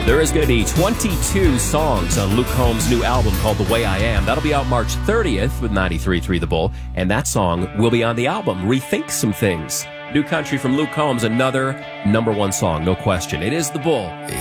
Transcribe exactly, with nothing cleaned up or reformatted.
There is going to be twenty-two songs on Luke Combs' new album called The Way I Am. That'll be out March thirtieth with ninety-three point three The Bull. And that song will be on the album, Rethink Some Things. New country from Luke Combs, another number one song, no question. It is The Bull.